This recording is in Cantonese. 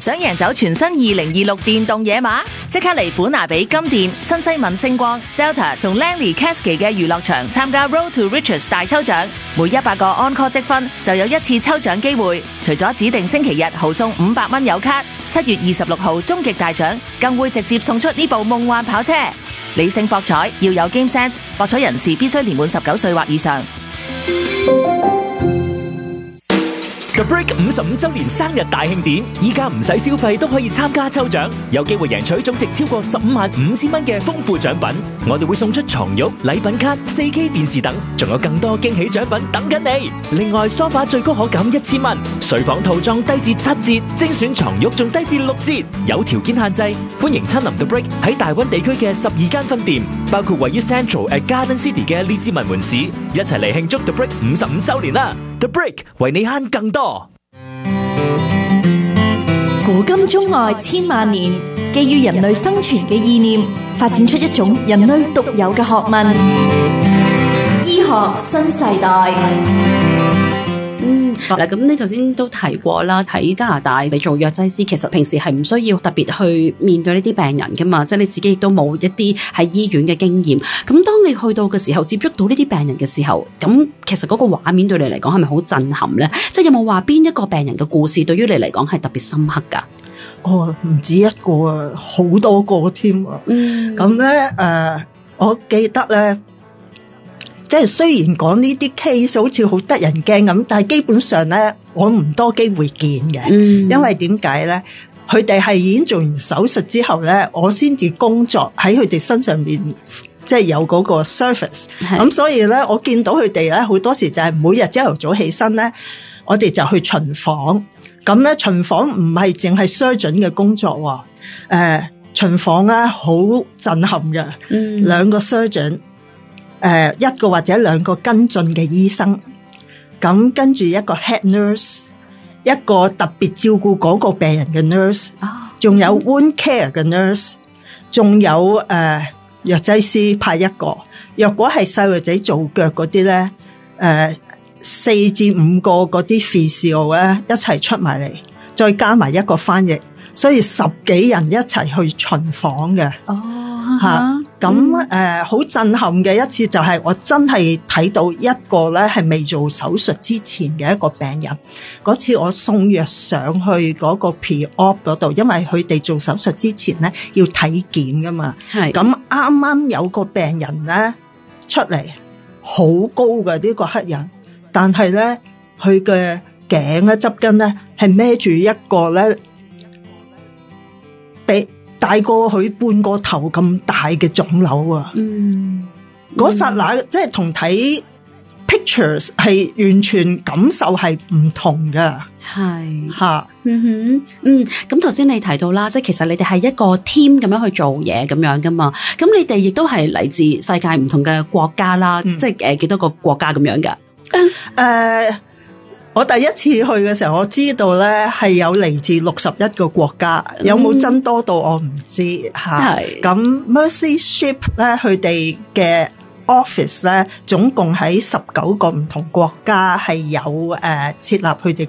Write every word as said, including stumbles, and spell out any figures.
想贏走全新二零二六電動野馬？即刻嚟本拿比金電、新西敏星光、Delta 同 Langley Cascade 嘅娛樂場參加 Road to Riches 大抽獎，每一百個 Encore 積分就有一次抽獎機會。除咗指定星期日豪送五百蚊有卡，七月二十六號終極大獎更會直接送出呢部夢幻跑車。理性博彩，要有 Game Sense， 博彩人士必須年滿十九歲或以上。 The Brick 五十五周年生日大慶典，依家唔使消費都可以參加抽獎，有機會贏取總值超過十五萬五千蚊嘅豐富獎品。我哋會送出床褥、禮品卡、四 K 電視等，仲有更多驚喜獎品等緊你。另外，梳化最高可減一千蚊，睡房套裝低至七折，精選床褥仲低至六折。有條件限制，歡迎親臨 The Brick 喺大灣地區嘅十二間分店，包括位於 Central at Garden City 嘅列治文門市，一齊嚟慶祝 The Brick 五十五周年啦！ The Brick 為你慳更多。 古今中外千萬年，基於人類生存嘅意念，發展出一種人類獨有嘅學問——醫學新世代。 嗯，嗱，咁你頭先都提過啦，喺加拿大你做藥劑師，其實平時係唔需要特別去面對呢啲病人噶嘛，即係你自己亦都冇一啲喺醫院嘅經驗。咁當你去到嘅時候，接觸到呢啲病人嘅時候，咁其實嗰個畫面對你嚟講係咪好震撼咧？即係有冇話邊一個病人嘅故事對於你嚟講係特別深刻噶？ 哦，唔止一個啊，好多個添啊。嗯，咁咧誒，我記得咧。即係雖然講呢啲 case 好似好得人驚咁，但係基本上咧，我唔多機會見嘅。嗯，因為點解咧？佢哋係已經做完手術之後咧，我先至工作喺佢哋身上面，即係有嗰個 service。咁所以咧，我見到佢哋咧，好多時就係每日朝頭早起身咧，我哋就去巡房。咁咧，巡房唔係淨係 surgeon 嘅工作喎。誒、呃，巡房咧好震撼嘅。嗯，兩個 surgeon。誒、呃，一個或者兩個跟進嘅醫生，咁跟住一個 head nurse， 一個特別照顧嗰個病人嘅 nurse， 仲有 wound care 嘅 nurse， 仲有誒藥劑師派一個。若果係細路仔做腳嗰啲咧，誒、呃、四至五個嗰啲 physio 咧一齊出埋嚟，再加埋一個翻譯，所以十幾人一齊去巡房嘅。哦，吓。咁誒好震撼嘅一次就係我真係睇到一個咧係未做手術之前嘅一個病人。嗰次我送藥上去嗰個 pre-op 嗰度，因為佢哋做手術之前咧要體檢噶嘛。係咁啱啱有個病人咧出嚟，好高嘅呢個黑人，但係咧佢嘅頸咧側根咧係孭住一個咧俾大過佢半個頭咁大嘅腫瘤啊！嗯，嗰剎那即係同睇 pictures 係完全感受係唔同㗎。係吓，嗯哼， 嗯，咁頭先你提到啦，即係其實你哋係一個 team 咁樣去做嘢咁樣噶嘛，咁你哋亦都係嚟自世界唔同嘅國家啦，嗯、即係誒幾多個國家咁樣噶？誒、 呃。我第一次去嘅時候，我知道咧係有嚟自六十一個國家，有冇增多到我唔知吓。咁 Mercy Ship 咧，佢哋嘅 office 咧，總共喺十九個唔同國家係有誒設立佢哋